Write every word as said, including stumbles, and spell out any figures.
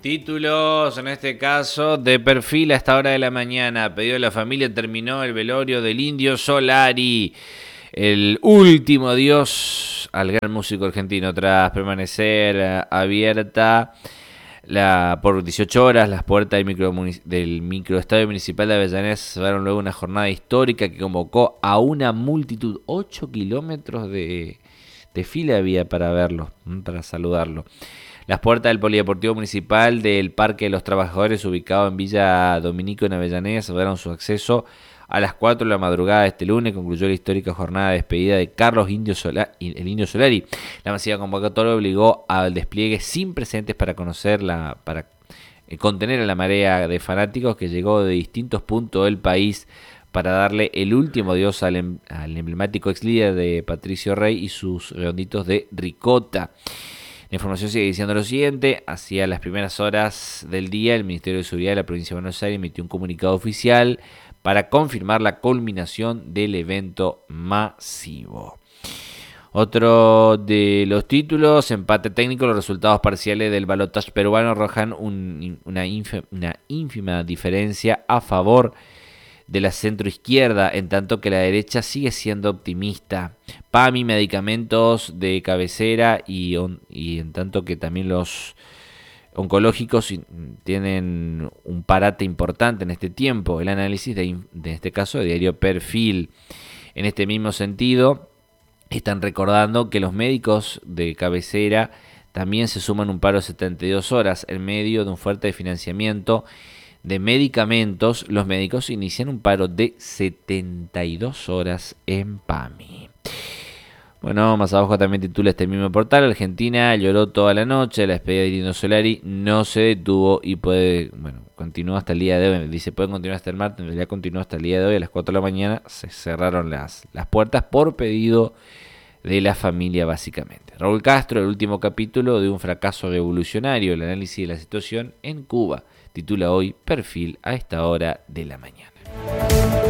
Títulos, en este caso, de Perfil a esta hora de la mañana. Pedido de la familia, terminó el velorio del Indio Solari, el último adiós al gran músico argentino. Tras permanecer abierta la, por dieciocho horas, las puertas del, micro, del microestadio municipal de Avellaneda cerraron luego una jornada histórica que convocó a una multitud. ocho kilómetros de, de fila había para verlo, para saludarlo. Las puertas del Polideportivo Municipal del Parque de los Trabajadores, ubicado en Villa Dominico en Avellaneda, cerraron su acceso a las cuatro de la madrugada de este lunes. Concluyó la histórica jornada de despedida de Carlos Indio Solari, el Indio Solari. La masiva convocatoria obligó al despliegue sin precedentes para conocer la, para contener a la marea de fanáticos que llegó de distintos puntos del país para darle el último adiós al, al emblemático ex líder de Patricio Rey y sus redonditos de ricota. La información sigue diciendo lo siguiente: hacia las primeras horas del día, el Ministerio de Seguridad de la Provincia de Buenos Aires emitió un comunicado oficial para confirmar la culminación del evento masivo. Otro de los títulos: empate técnico. Los resultados parciales del balotaje peruano arrojan un, una, ínfima, una ínfima diferencia a favor de la centroizquierda, en tanto que la derecha sigue siendo optimista. P A M I, medicamentos de cabecera y, on, y en tanto que también los oncológicos tienen un parate importante en este tiempo. El análisis de, de este caso de diario Perfil. En este mismo sentido, están recordando que los médicos de cabecera también se suman un paro de setenta y dos horas en medio de un fuerte financiamiento de medicamentos. Los médicos inician un paro de setenta y dos horas en P A M I. Bueno, más abajo también titula este mismo portal: Argentina lloró toda la noche, la despedida de Indio Solari no se detuvo y puede, bueno, continúa hasta el día de hoy. Dice, puede continuar hasta el martes, en realidad continúa hasta el día de hoy. A las cuatro de la mañana se cerraron las, las puertas por pedido de la familia, básicamente. Raúl Castro, el último capítulo de un fracaso revolucionario, el análisis de la situación en Cuba. Titula hoy Perfil a esta hora de la mañana.